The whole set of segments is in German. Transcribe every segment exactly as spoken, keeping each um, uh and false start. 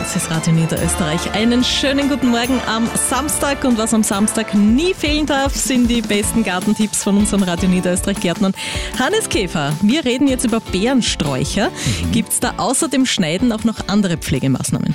Das ist Radio Niederösterreich. Einen schönen guten Morgen am Samstag. Und was am Samstag nie fehlen darf, sind die besten Gartentipps von unseren Radio Niederösterreich Gärtnern. Hannes Käfer, wir reden jetzt über Beerensträucher. Mhm. Gibt es da außer dem Schneiden auch noch andere Pflegemaßnahmen?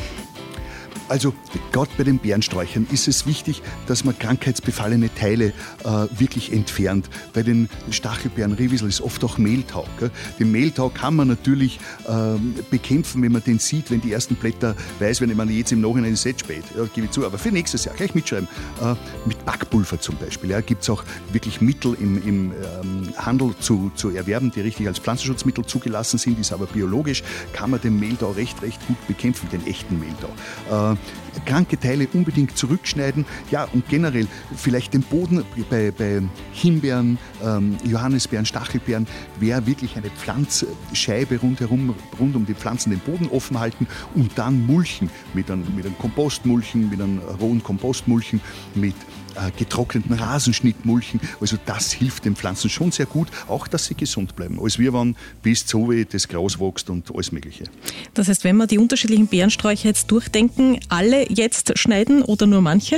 Also gerade bei den Beerensträuchern ist es wichtig, dass man krankheitsbefallene Teile äh, wirklich entfernt. Bei den Stachelbeeren, Rehwiesel ist oft auch Mehltau. Gell? Den Mehltau kann man natürlich äh, bekämpfen, wenn man den sieht, wenn die ersten Blätter weiß werden. Ich meine, jetzt im Nachhinein ist es spät, ja, gebe ich zu. Aber für nächstes Jahr gleich mitschreiben. Äh, mit Backpulver zum Beispiel. Ja, gibt es auch wirklich Mittel im, im ähm, Handel zu, zu erwerben, die richtig als Pflanzenschutzmittel zugelassen sind, ist aber biologisch. Kann man den Mehltau recht, recht gut bekämpfen, den echten Mehltau. Äh, Kranke Teile unbedingt zurückschneiden. Ja, und generell vielleicht den Boden bei, bei Himbeeren, ähm, Johannisbeeren, Stachelbeeren, wäre wirklich eine Pflanzscheibe rundherum, rund um die Pflanzen den Boden offen halten und dann mulchen. Mit einem, mit einem Kompostmulchen, mit einem rohen Kompostmulchen, mit äh, getrockneten Rasenschnittmulchen. Also das hilft den Pflanzen schon sehr gut, auch dass sie gesund bleiben. Als wir waren, bis so wie das Gras wächst und alles Mögliche. Das heißt, wenn wir die unterschiedlichen Beerensträucher jetzt durchdenken, alle jetzt schneiden oder nur manche?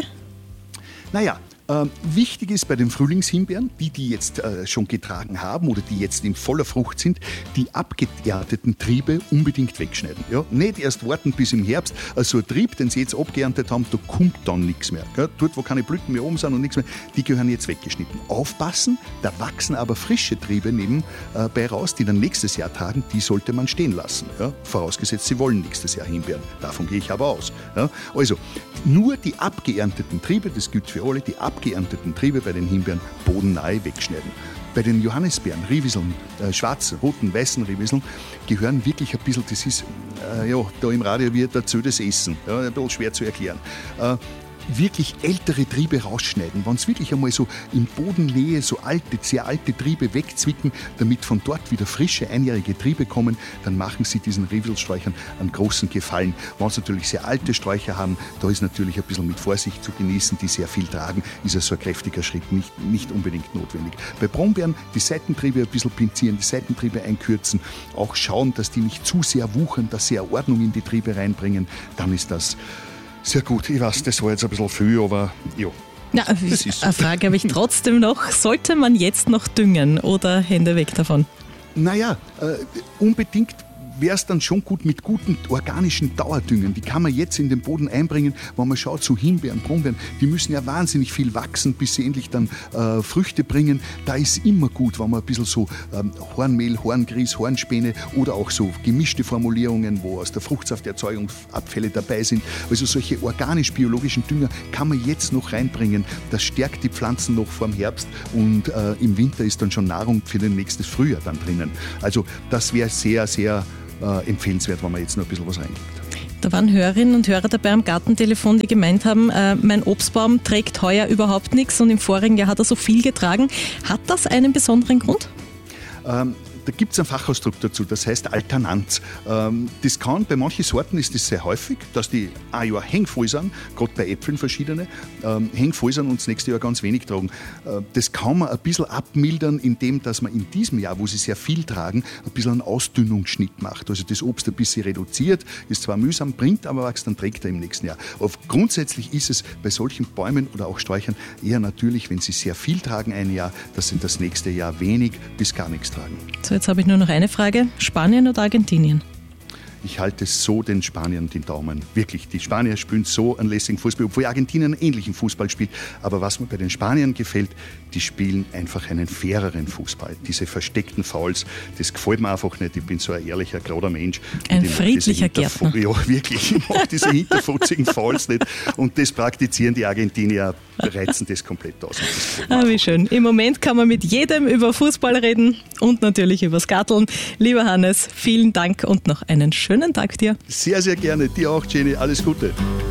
Naja, äh, wichtig ist bei den Frühlingshimbeeren, die, die jetzt äh, schon getragen haben oder die jetzt in voller Frucht sind, die abgeernteten Triebe unbedingt wegschneiden. Ja? Nicht erst warten bis im Herbst. Also ein Trieb, den sie jetzt abgeerntet haben, da kommt dann nichts mehr. Gell? Dort, wo keine Blüten mehr oben sind und nichts mehr, die gehören jetzt weggeschnitten. Aufpassen, da wachsen aber frische Triebe nebenbei äh, raus, die dann nächstes Jahr tragen, die sollte man stehen lassen. Ja? Vorausgesetzt, sie wollen nächstes Jahr Himbeeren. Davon gehe ich aber aus. Ja? Also, nur die abgeernteten Triebe, das gilt für alle, die abgeernteten Triebe bei den Himbeeren bodennahe wegschneiden. Bei den Johannisbeeren, Rehwieseln, äh, schwarzen, roten, weißen Rehwieseln gehören wirklich ein bisschen, das ist äh, ja, da im Radio wird dazu das Essen, ja, ein bisschen schwer zu erklären. Äh, wirklich ältere Triebe rausschneiden, wenn es wirklich einmal so in Bodennähe so alte, sehr alte Triebe wegzwicken, damit von dort wieder frische, einjährige Triebe kommen, dann machen sie diesen Rehwieselsträuchern einen großen Gefallen. Wenn sie natürlich sehr alte Sträucher haben, da ist natürlich ein bisschen mit Vorsicht zu genießen, die sehr viel tragen, ist ja so ein kräftiger Schritt nicht, nicht unbedingt notwendig. Bei Brombeeren die Seitentriebe ein bisschen pinzieren, die Seitentriebe einkürzen, auch schauen, dass die nicht zu sehr wuchern, dass sie eine Ordnung in die Triebe reinbringen, dann ist das sehr gut. Ich weiß, das war jetzt ein bisschen viel, aber ja. Ja, das ist eine Frage habe ich trotzdem noch. Sollte man jetzt noch düngen oder Hände weg davon? Naja, äh, unbedingt wäre es dann schon gut mit guten organischen Dauerdüngen. Die kann man jetzt in den Boden einbringen, wenn man schaut, so Himbeeren, Brombeeren, die müssen ja wahnsinnig viel wachsen, bis sie endlich dann äh, Früchte bringen. Da ist immer gut, wenn man ein bisschen so ähm, Hornmehl, Horngrieß, Hornspäne oder auch so gemischte Formulierungen, wo aus der Fruchtsafterzeugung Abfälle dabei sind. Also solche organisch-biologischen Dünger kann man jetzt noch reinbringen. Das stärkt die Pflanzen noch vor dem Herbst und äh, im Winter ist dann schon Nahrung für den nächsten Frühjahr dann drinnen. Also das wäre sehr, sehr Äh, empfehlenswert, wenn man jetzt noch ein bisschen was reingibt. Da waren Hörerinnen und Hörer dabei am Gartentelefon, die gemeint haben, äh, mein Obstbaum trägt heuer überhaupt nichts und im vorigen Jahr hat er so viel getragen. Hat das einen besonderen Grund? Ähm, Da gibt es einen Fachausdruck dazu, das heißt Alternanz. Ähm, das kann, bei manchen Sorten ist das sehr häufig, dass die ein Jahr hängvoll sind, gerade bei Äpfeln verschiedene, ähm, hängvoll sind und das nächste Jahr ganz wenig tragen. Äh, das kann man ein bisschen abmildern, indem dass man in diesem Jahr, wo sie sehr viel tragen, ein bisschen einen Ausdünnungsschnitt macht. Also das Obst ein bisschen reduziert, ist zwar mühsam, bringt aber was, dann trägt er im nächsten Jahr. Aber grundsätzlich ist es bei solchen Bäumen oder auch Sträuchern eher natürlich, wenn sie sehr viel tragen ein Jahr, dass sie das nächste Jahr wenig bis gar nichts tragen. So, jetzt habe ich nur noch eine Frage. Spanien oder Argentinien? Ich halte so den Spaniern den Daumen. Wirklich, die Spanier spielen so einen lässigen Fußball, obwohl Argentinien einen ähnlichen Fußball spielt. Aber was mir bei den Spaniern gefällt, die spielen einfach einen faireren Fußball. Diese versteckten Fouls, das gefällt mir einfach nicht. Ich bin so ein ehrlicher, gerader Mensch. Ein friedlicher Gärtner. Ja, wirklich. Ich mag diese hinterfutzigen Fouls nicht. Und das praktizieren die Argentinier, reizen das komplett aus. Das ah, wie schön. Im Moment kann man mit jedem über Fußball reden und natürlich übers Garteln. Lieber Hannes, vielen Dank und noch einen schönen Tag dir. Sehr, sehr gerne. Dir auch, Jenny. Alles Gute.